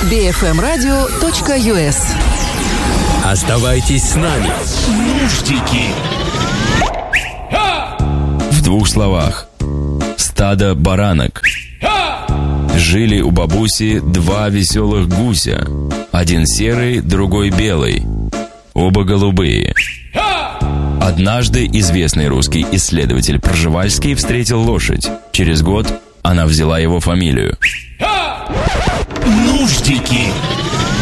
bfmradio.us. Оставайтесь с нами. Нуждики. В двух словах. Стадо баранок. Жили у бабуси два веселых гуся. Один серый, другой белый. Оба голубые. Однажды известный русский исследователь Пржевальский встретил лошадь. Через год она взяла его фамилию. Нуждики.